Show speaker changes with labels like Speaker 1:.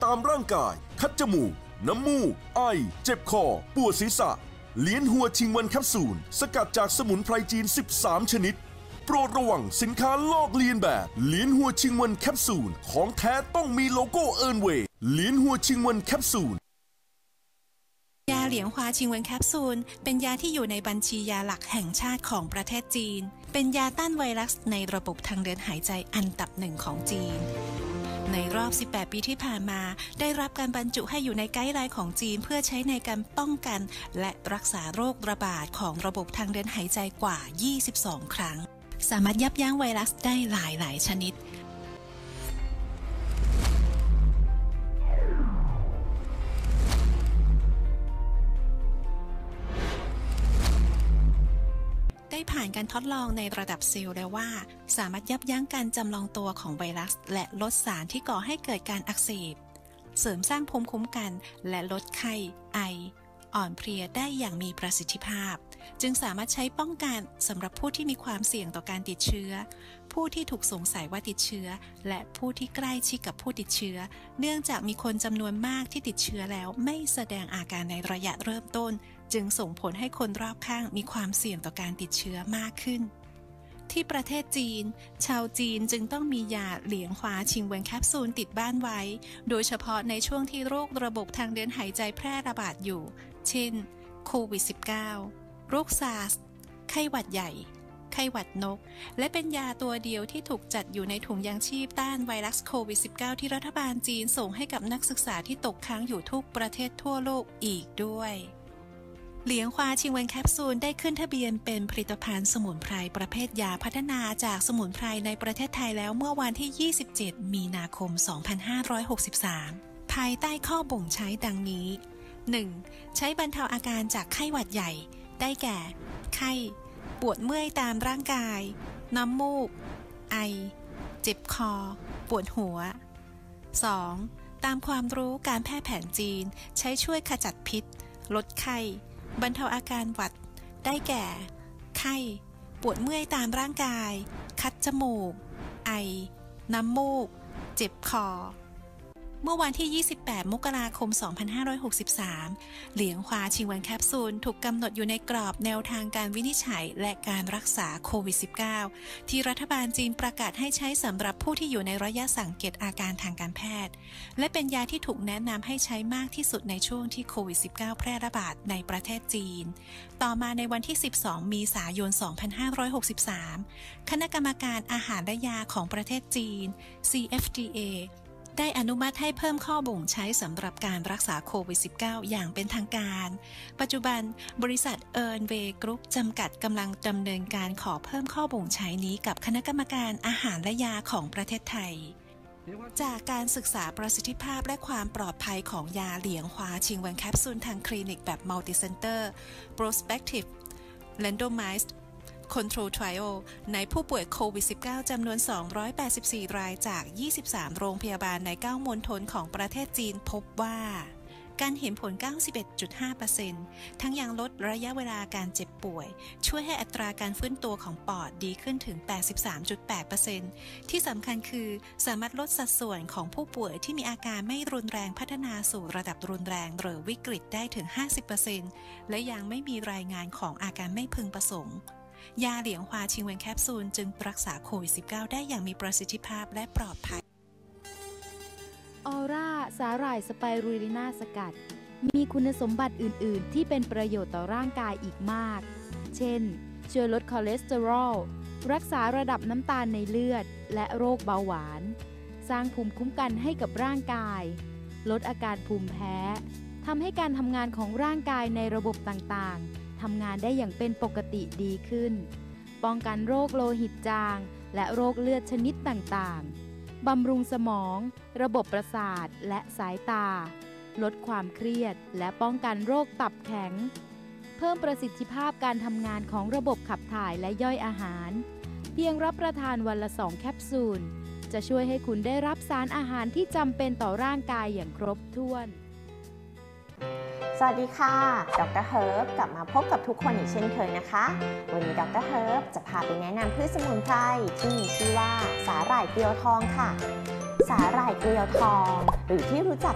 Speaker 1: ามร่างกายคัดจมูกน้ำมูกไอเจ็บคอปวดศีรษะเลี้ยนหัวชิงวันแคปซูลสกัดจากสมุนไพรจีน13ชนิดโปรดระวังสินค้าลอกเลียนแบบเลี้ยนหัวชิงวันแคปซูลของแท้ต้องมีโลโก้เอิร์นเวย์เลี้ยนหัวชิงวันแคปซูล
Speaker 2: ยาเหลียงฮวาชิงเวินแคปซูลเป็นยาที่อยู่ในบัญชียาหลักแห่งชาติของประเทศจีนเป็นยาต้านไวรัสในระบบทางเดินหายใจอันดับหนึ่งของจีนในรอบ 18 ปีที่ผ่านมาได้รับการบรรจุให้อยู่ในไกด์ไลน์ของจีนเพื่อใช้ในการป้องกันและรักษาโรคระบาดของระบบทางเดินหายใจกว่า 22 ครั้งสามารถยับยั้งไวรัสได้หลายชนิดได้ผ่านการทดลองในระดับเซลล์แล้วว่าสามารถยับยั้งการจำลองตัวของไวรัสและลดสารที่ก่อให้เกิดการอักเสบเสริมสร้างภูมิคุ้มกันและลดไข้ไออ่อนเพลียได้อย่างมีประสิทธิภาพจึงสามารถใช้ป้องกันสำหรับผู้ที่มีความเสี่ยงต่อการติดเชื้อผู้ที่ถูกสงสัยว่าติดเชื้อและผู้ที่ใกล้ชิดกับผู้ติดเชื้อเนื่องจากมีคนจำนวนมากที่ติดเชื้อแล้วไม่แสดงอาการในระยะเริ่มต้นจึงส่งผลให้คนรอบข้างมีความเสี่ยงต่อการติดเชื้อมากขึ้นที่ประเทศจีนชาวจีนจึงต้องมียาเหลียงฮวาชิงเวินแคปซูลติดบ้านไว้โดยเฉพาะในช่วงที่โรคระบบทางเดินหายใจแพร่ระบาดอยู่เช่นโควิด -19 โรคซาร์สไข้หวัดใหญ่ไข้หวัดนกและเป็นยาตัวเดียวที่ถูกจัดอยู่ในถุงยางชีพต้านไวรัสโควิด -19 ที่รัฐบาลจีนส่งให้กับนักศึกษาที่ตกค้างอยู่ทุกประเทศทั่วโลกอีกด้วยเหลียงฮวาชิงเวินแคปซูลได้ขึ้นทะเบียนเป็นผลิตภัณฑ์สมุนไพรประเภทยาพัฒนาจากสมุนไพรในประเทศไทยแล้วเมื่อวันที่ 27 มีนาคม 2563 ภายใต้ข้อบ่งใช้ดังนี้ 1. ใช้บรรเทาอาการจากไข้หวัดใหญ่ได้แก่ไข้ปวดเมื่อยตามร่างกายน้ำมูกไอเจ็บคอปวดหัว 2. ตามความรู้การแพทย์แผนจีนใช้ช่วยขจัดพิษลดไข้บรรเทาอาการหวัดได้แก่ไข้ปวดเมื่อยตามร่างกายคัดจมูกไอน้ำมูกเจ็บคอเมื่อวันที่ 28 มกราคม 2563 เหลียงฮวาชิงเวินแคปซูลถูกกำหนดอยู่ในกรอบแนวทางการวินิจฉัยและการรักษาโควิด -19 ที่รัฐบาลจีนประกาศให้ใช้สำหรับผู้ที่อยู่ในระยะสังเกตอาการทางการแพทย์และเป็นยาที่ถูกแนะนำให้ใช้มากที่สุดในช่วงที่โควิด -19 แพร่ระบาดในประเทศจีนต่อมาในวันที่ 12 เมษายน 2563 คณะกรรมการอาหารและยาของประเทศจีน CFDAได้อนุมัติให้เพิ่มข้อบ่งใช้สำหรับการรักษาโควิด -19 อย่างเป็นทางการปัจจุบันบริษัทเอิร์นเวย์กรุ๊ปจำกัดกำลังดำเนินการขอเพิ่มข้อบ่งใช้นี้กับคณะกรรมการอาหารและยาของประเทศไทยจากการศึกษาประสิทธิภาพและความปลอดภัยของยาเหลียงฮวาชิงเวินแคปซูลทางคลินิกแบบ Multicenter Prospective Randomized Control Trial ในผู้ป่วยโควิด -19 จำนวน 284 รายจาก 23 โรงพยาบาลใน 9 มณฑลของประเทศจีนพบว่าการเห็นผล 91.5% ทั้งยังลดระยะเวลาการเจ็บป่วยช่วยให้อัตราการฟื้นตัวของปอดดีขึ้นถึง 83.8% ที่สำคัญคือสามารถลดสัดส่วนของผู้ป่วยที่มีอาการไม่รุนแรงพัฒนาสู่ระดับรุนแรงหรือวิกฤตได้ถึง 50% และยังไม่มีรายงานของอาการไม่พึงประสงค์ยาเหลียงฮวาชิงเวินแคปซูลจึงรักษาโควิด -19 ได้อย่างมีประสิทธิภาพและปลอดภัย
Speaker 3: ออร่าสาหร่ายสไปรูลิน่าสกัดมีคุณสมบัติอื่นๆที่เป็นประโยชน์ต่อร่างกายอีกมากเช่นช่วยลดคอเลสเตอรอลรักษาระดับน้ำตาลในเลือดและโรคเบาหวานสร้างภูมิคุ้มกันให้กับร่างกายลดอาการภูมิแพ้ทำให้การทำงานของร่างกายในระบบต่างๆทำงานได้อย่างเป็นปกติดีขึ้นป้องกันโรคโลหิตจางและโรคเลือดชนิดต่างๆบำรุงสมองระบบประสาทและสายตาลดความเครียดและป้องกันโรคตับแข็งเพิ่มประสิทธิภาพการทำงานของระบบขับถ่ายและย่อยอาหารเพียงรับประทานวันละ 2 แคปซูลจะช่วยให้คุณได้รับสารอาหารที่จำเป็นต่อร่างกายอย่างครบถ้วน
Speaker 4: สวัสดีค่ะดร.เฮิร์บกลับมาพบกับทุกคนอีกเช่นเคยนะคะวันนี้ดร.เฮิร์บจะพาไปแนะนำพืชสมุนไพรที่มีชื่อว่าสาหร่ายเกลียวทองค่ะสาหร่ายเกลียวทองหรือที่รู้จัก